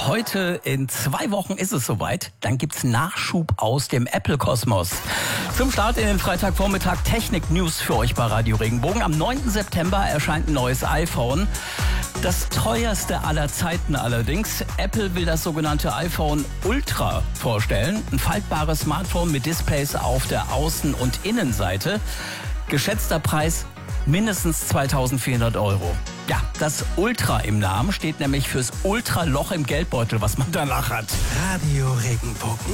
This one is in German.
Heute in 2 Wochen ist es soweit. Dann gibt's Nachschub aus dem Apple-Kosmos. Zum Start in den Freitagvormittag Technik-News für euch bei Radio Regenbogen. Am 9. September erscheint ein neues iPhone. Das teuerste aller Zeiten allerdings. Apple will das sogenannte iPhone Ultra vorstellen. Ein faltbares Smartphone mit Displays auf der Außen- und Innenseite. Geschätzter Preis mindestens 2.400 Euro. Ja, das Ultra im Namen steht nämlich fürs Ultraloch im Geldbeutel, was man danach hat. Radio Regenbogen.